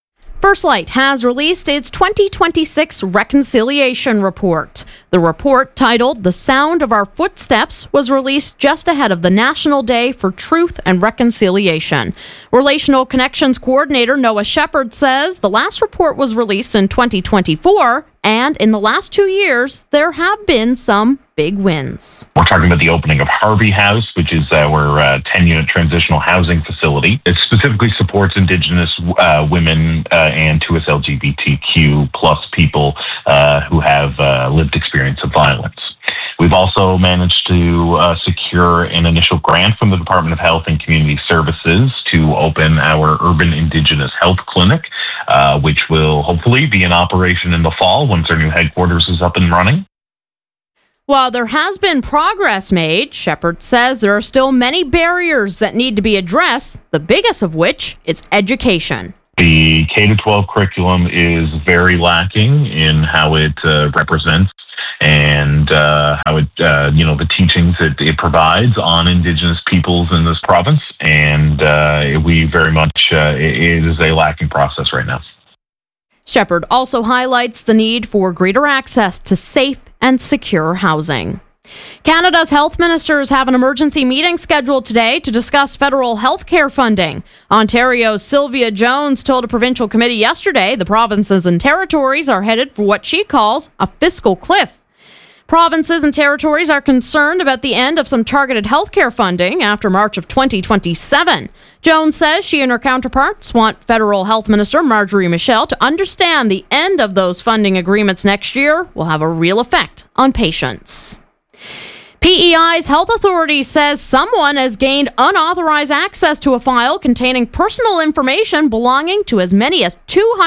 First Light has released its 2026 Reconciliation Report. The report, titled The Sound of Our Footsteps, was released just ahead of the National Day for Truth and Reconciliation. Relational Connections Coordinator Noah Shepard says the last report was released in 2024, and in the last 2 years, there have been some big wins. We're talking about the opening of Harvey House, which is our 10-unit transitional housing facility. It specifically supports Indigenous women and 2S LGBTQ plus people who have lived experience of violence. We've also managed to secure an initial grant from the Department of Health and Community Services to open our Urban Indigenous Health Clinic, which will hopefully be in operation in the fall once our new headquarters is up and running. While there has been progress made, Shepard says there are still many barriers that need to be addressed, the biggest of which is education. The K-12 curriculum is very lacking in how it represents and how it, the teachings that it provides on Indigenous peoples in this province. And we very much, it is a lacking process right now. Shepard also highlights the need for greater access to safe and secure housing. Canada's health ministers have an emergency meeting scheduled today to discuss federal health care funding. Ontario's Sylvia Jones told a provincial committee yesterday the provinces and territories are headed for what she calls a fiscal cliff. Provinces and territories are concerned about the end of some targeted healthcare funding after March of 2027. Jones says she and her counterparts want Federal Health Minister Marjorie Michel to understand the end of those funding agreements next year will have a real effect on patients. PEI's health authority says someone has gained unauthorized access to a file containing personal information belonging to as many as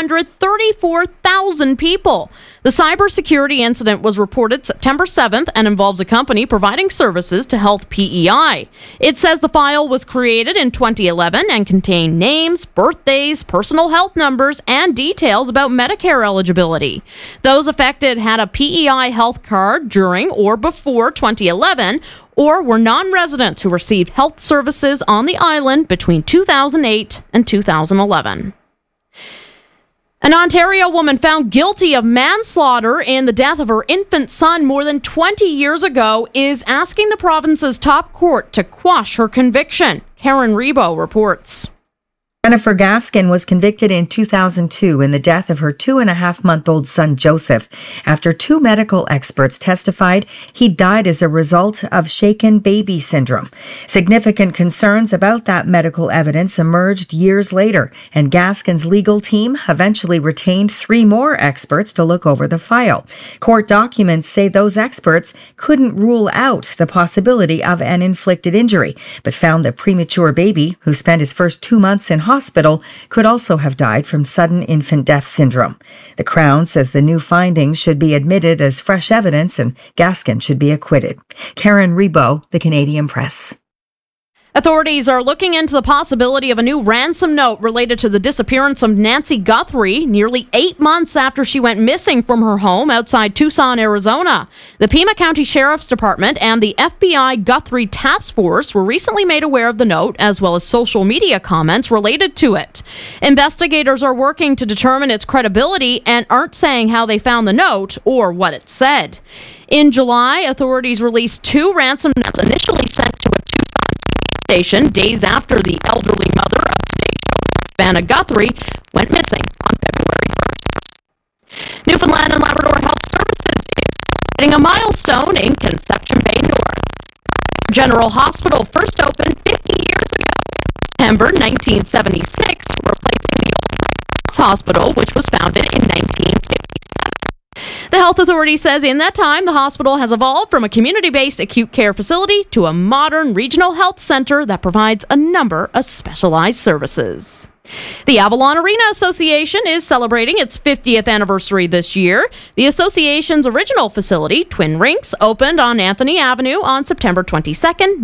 234,000 people. The cybersecurity incident was reported September 7th and involves a company providing services to Health PEI. It says the file was created in 2011 and contained names, birthdays, personal health numbers, and details about Medicare eligibility. Those affected had a PEI health card during or before 2011 or were non-residents who received health services on the island between 2008 and 2011. An Ontario woman found guilty of manslaughter in the death of her infant son more than 20 years ago is asking the province's top court to quash her conviction. Karen Rebo reports. Jennifer Gaskin was convicted in 2002 in the death of her 2.5-month-old son, Joseph, after 2 medical experts testified he died as a result of shaken baby syndrome. Significant concerns about that medical evidence emerged years later, and Gaskin's legal team eventually retained 3 more experts to look over the file. Court documents say those experts couldn't rule out the possibility of an inflicted injury, but found the premature baby, who spent his first 2 months in hospital, could also have died from sudden infant death syndrome. The Crown says the new findings should be admitted as fresh evidence and Gaskin should be acquitted. Karen Rebo, The Canadian Press. Authorities are looking into the possibility of a new ransom note related to the disappearance of Nancy Guthrie nearly 8 months after she went missing from her home outside Tucson, Arizona. The Pima County Sheriff's Department and the FBI Guthrie Task Force were recently made aware of the note, as well as social media comments related to it. Investigators are working to determine its credibility and aren't saying how they found the note or what it said. In July, authorities released 2 ransom notes initially sent to a Tucson station days after the elderly mother of today's Savannah Guthrie went missing on February 1st. Newfoundland and Labrador Health Services is hitting a milestone in Conception Bay North. General Hospital first opened 50 years ago, September 1976, replacing the old hospital, which was founded in 1957. The health authority says in that time, the hospital has evolved from a community-based acute care facility to a modern regional health center that provides a number of specialized services. The Avalon Arena Association is celebrating its 50th anniversary this year. The association's original facility, Twin Rinks, opened on Anthony Avenue on September 22nd,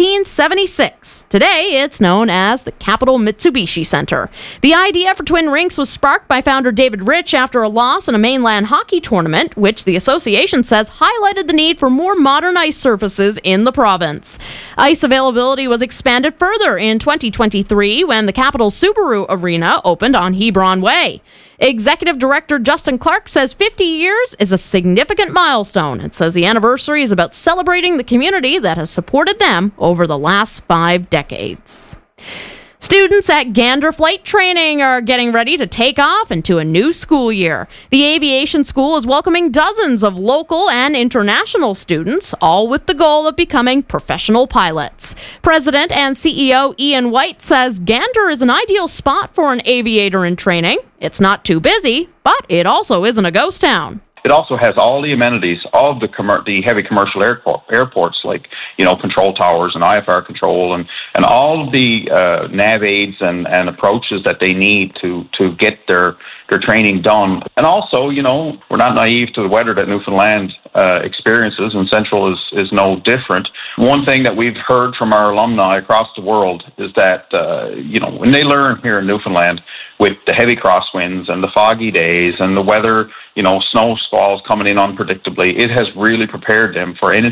1976. Today, it's known as the Capital Mitsubishi Center. The idea for Twin Rinks was sparked by founder David Rich after a loss in a mainland hockey tournament, which the association says highlighted the need for more modern ice surfaces in the province. Ice availability was expanded further in 2023 when the Capital Subaru Subaru Arena opened on Hebron Way. Executive Director Justin Clark says 50 years is a significant milestone and says the anniversary is about celebrating the community that has supported them over the last 5 decades. Students at Gander Flight Training are getting ready to take off into a new school year. The aviation school is welcoming dozens of local and international students, all with the goal of becoming professional pilots. President and CEO Ian White says Gander is an ideal spot for an aviator in training. It's not too busy, but it also isn't a ghost town. It also has all the amenities of the heavy commercial airports, like, control towers and IFR control and all of the nav aids and approaches that they need to get their training done. And also, we're not naive to the weather that Newfoundland experiences, and Central is no different. One thing that we've heard from our alumni across the world is that, when they learn here in Newfoundland with the heavy crosswinds and the foggy days and the weather, snow squalls coming in unpredictably, it has really prepared them for any